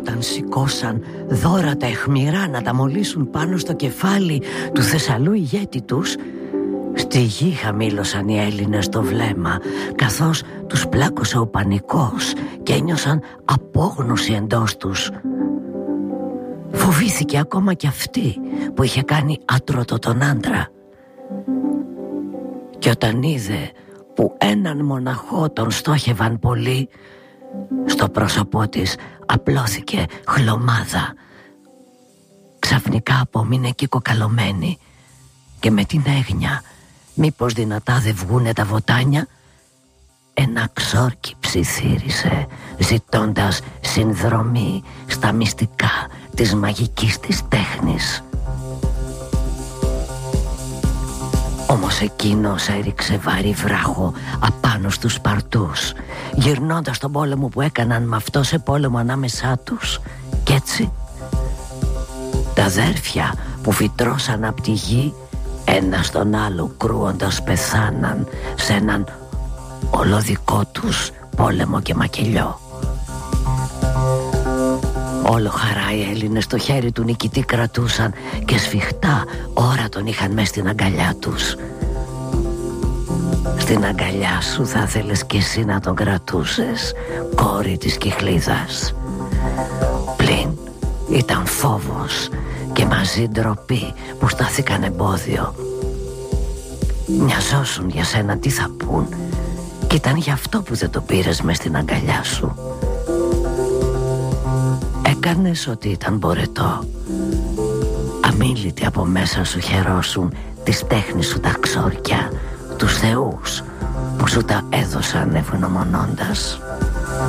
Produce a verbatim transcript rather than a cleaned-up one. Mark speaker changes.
Speaker 1: όταν σηκώσαν δώρα τα αιχμηρά να τα μολύσουν πάνω στο κεφάλι του Θεσσαλού ηγέτη τους, στη γη χαμήλωσαν οι Έλληνες το βλέμμα, καθώς τους πλάκωσε ο πανικός και ένιωσαν απόγνωση εντός τους. Φοβήθηκε ακόμα κι αυτή που είχε κάνει άτρωτο τον άντρα. Και όταν είδε που έναν μοναχό τον στόχευαν πολύ, στο πρόσωπό της απλώθηκε χλωμάδα. Ξαφνικά απόμεινε εκεί κοκαλωμένη και με την έγνοια μήπως δυνατά δεν βγούνε τα βοτάνια, ένα ξόρκι ψιθύρισε ζητώντας συνδρομή στα μυστικά της μαγικής της τέχνης. Όμως εκείνος έριξε βαρύ βράχο απάνω στους Σπαρτούς, γυρνώντας τον πόλεμο που έκαναν με αυτό σε πόλεμο ανάμεσά τους. Κι έτσι τα αδέρφια που φυτρώσαν απ' τη γη ένα στον άλλο κρούοντας πεθάναν σε έναν ολοδικό τους πόλεμο και μακελιό. Όλο χαρά οι Έλληνες το χέρι του νικητή κρατούσαν και σφιχτά ώρα τον είχαν μες στην αγκαλιά τους. Στην αγκαλιά σου θα θέλες κι εσύ να τον κρατούσες, κόρη της Κυχλίδας. Πλην ήταν φόβος και μαζί ντροπή που στάθηκαν εμπόδιο. Μοιαζόσουν για σένα τι θα πουν, και ήταν γι' αυτό που δεν το πήρες μες στην αγκαλιά σου. Έκανες ότι ήταν μπορετό. Αμίλητοι από μέσα σου χαιρόσουν της τέχνης σου τα ξόρκια, τους θεούς που σου τα έδωσαν ευγνωμονώντας.